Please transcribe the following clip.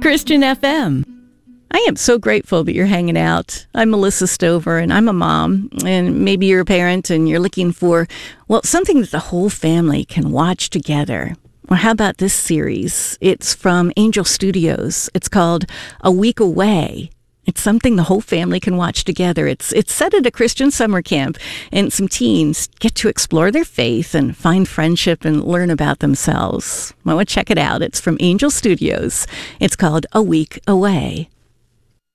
Christian FM. I am so grateful that you're hanging out. I'm Melissa Stover, and I'm a mom, and maybe you're a parent, and you're looking for, well, something that the whole family can watch together. Well, how about this series? It's from Angel Studios. It's called A Week Away. It's something the whole family can watch together. It's set at a Christian summer camp, and some teens get to explore their faith and find friendship and learn about themselves. Well, check it out. It's from Angel Studios. It's called A Week Away.